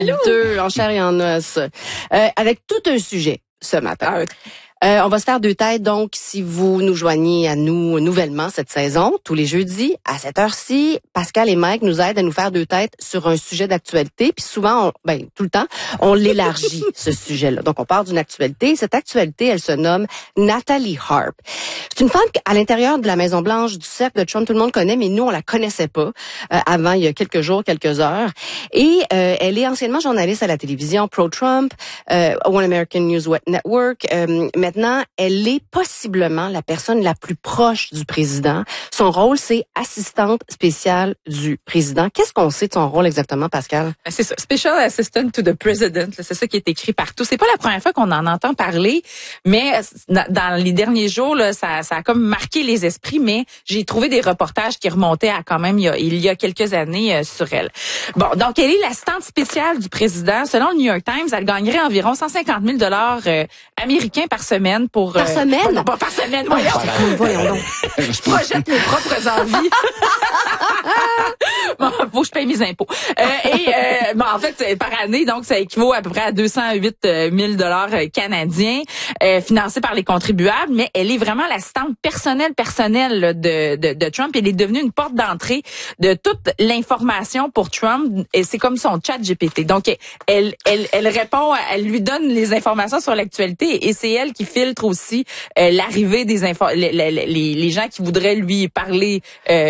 Deux, en chair et en os. Avec tout un sujet ce matin. On va se faire deux têtes, donc si vous nous joignez à nous nouvellement cette saison, tous les jeudis, à cette heure-ci, Pascal et Mike nous aident à nous faire deux têtes sur un sujet d'actualité, puis souvent, tout le temps, on l'élargit, ce sujet-là. Donc, on part d'une actualité. Cette actualité, elle se nomme Natalie Harp. C'est une femme à l'intérieur de la Maison-Blanche, du cercle de Trump, tout le monde connaît, mais nous, on la connaissait pas avant, il y a quelques jours, quelques heures. Et elle est anciennement journaliste à la télévision, pro-Trump, One American News Network. Maintenant, elle est possiblement la personne la plus proche du président. Son rôle, c'est assistante spéciale du président. Qu'est-ce qu'on sait de son rôle exactement, Pascal? C'est ça, Special Assistant to the President. C'est ça qui est écrit partout. C'est pas la première fois qu'on en entend parler, mais dans les derniers jours, là, ça a comme marqué les esprits, mais j'ai trouvé des reportages qui remontaient à quand même il y a quelques années sur elle. Bon, donc elle est l'assistante spéciale du président. Selon le New York Times, elle gagnerait environ 150 000 $ américains par semaine pour... Par semaine? Non, pas par semaine, voyons. Voyons donc. Je projette mes propres envies. Bon, faut que je paye mes impôts. En fait, par année, donc, ça équivaut à peu près à 208 000 $ canadiens, financés par les contribuables, mais elle est vraiment l'assistante personnelle là, de Trump. Elle est devenue une porte d'entrée de toute l'information pour Trump, et c'est comme son chat GPT. Donc, elle répond, elle lui donne les informations sur l'actualité, et c'est elle qui filtre aussi l'arrivée des les gens qui voudraient lui parler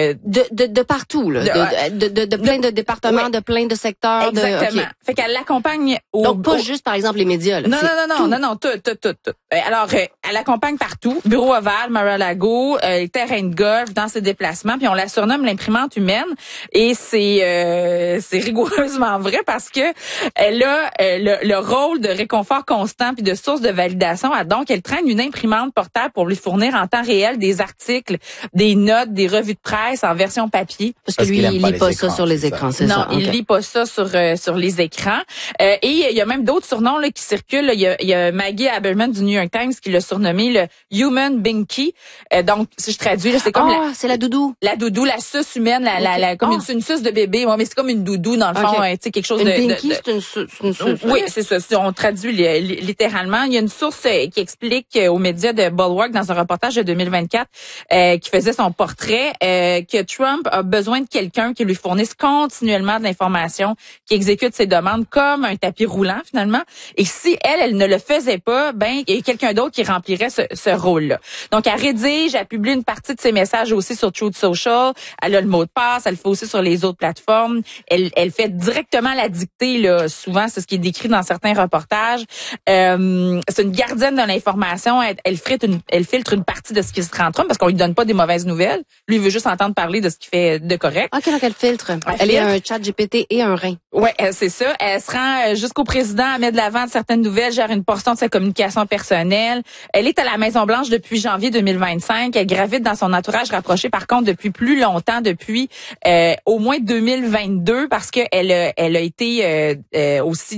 de partout, là, de plein de départements, de plein de secteurs. Exactement. Fait qu'elle l'accompagne donc pas juste par exemple les médias. Là, non, tout. Alors elle accompagne partout, bureau ovale, Mar-a-Lago, terrain de golf, dans ses déplacements, puis on la surnomme l'imprimante humaine, et c'est rigoureusement vrai parce que elle a le rôle de réconfort constant puis de source de validation. Donc elle traîne une imprimante portable pour lui fournir en temps réel des articles, des notes, des revues de presse en version papier. Parce que lui, il lit pas ça sur les écrans, c'est ça? Non, il lit pas ça sur les écrans. Et il y a même d'autres surnoms là qui circulent. Il y a Maggie Haberman du New York Times qui l'a surnommé le Human Binky. Donc, si je traduis, là, c'est comme c'est la doudou. La doudou, la suce humaine, comme une suce de bébé. Ouais, mais c'est comme une doudou dans le fond, tu sais, quelque chose une Binky, c'est une suce. Oui, c'est ça. Si on traduit littéralement, il y a une source qui explique aux médias de Bulwark dans un reportage de 2024 qui faisait son portrait que Trump a besoin de quelqu'un qui lui fournisse continuellement de l'information, qui exécute ses demandes comme un tapis roulant finalement. Et si elle ne le faisait pas, ben il y a quelqu'un d'autre qui remplirait ce rôle-là. Donc elle rédige, elle publie une partie de ses messages aussi sur Truth Social. Elle a le mot de passe, elle le fait aussi sur les autres plateformes. Elle fait directement la dictée là. Souvent c'est ce qui est décrit dans certains reportages. C'est une gardienne de l'information. Elle filtre une partie de ce qui se rend Trump parce qu'on lui donne pas des mauvaises nouvelles. Lui il veut juste entendre parler de ce qu'il fait de correct. OK, donc elle filtre. Elle est un chat GPT et un rein. Ouais, c'est ça. Elle se rend jusqu'au président, elle met de l'avant certaines nouvelles, gère une portion de sa communication personnelle. Elle est à la Maison-Blanche depuis janvier 2025. Elle gravite dans son entourage rapproché, par contre, depuis plus longtemps, depuis au moins 2022, parce que elle a été aussi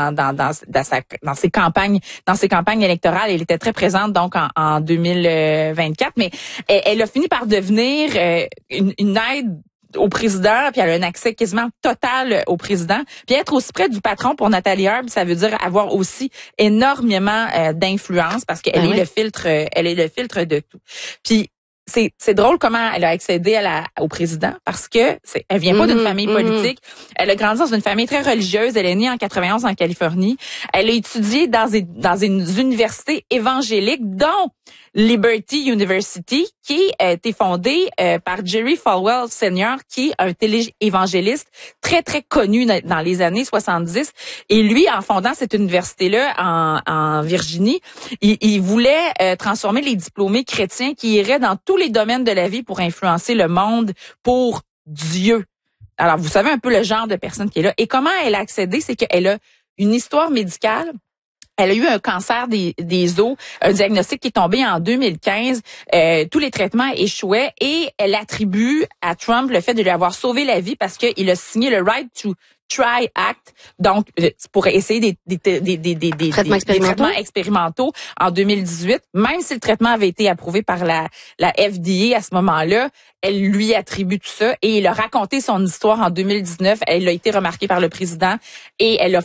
dans ses campagnes électorales. Elle était très présente donc en 2024, mais elle a fini par devenir une aide au président, puis elle a un accès quasiment total au président. Puis être aussi près du patron pour Natalie Harp, ça veut dire avoir aussi énormément d'influence parce qu'elle est le filtre, elle est le filtre de tout. Puis c'est drôle comment elle a accédé au président parce que elle vient pas d'une famille politique. Elle a grandi dans une famille très religieuse. Elle est née en 91 en Californie. Elle a étudié dans une université évangélique, dont Liberty University, qui a été fondée par Jerry Falwell Sr., qui est un téléévangéliste très, très connu dans les années 70. Et lui, en fondant cette université-là en Virginie, il voulait transformer les diplômés chrétiens qui iraient dans tous les domaines de la vie pour influencer le monde pour Dieu. Alors, vous savez un peu le genre de personne qui est là. Et comment elle a accédé, c'est qu'elle a une histoire médicale. Elle a eu un cancer des os, un diagnostic qui est tombé en 2015. Tous les traitements échouaient et elle attribue à Trump le fait de lui avoir sauvé la vie parce qu'il a signé le Right to Try Act, donc pour essayer des traitements expérimentaux en 2018. Même si le traitement avait été approuvé par la FDA à ce moment-là, elle lui attribue tout ça et il a raconté son histoire en 2019. Elle a été remarquée par le président et elle a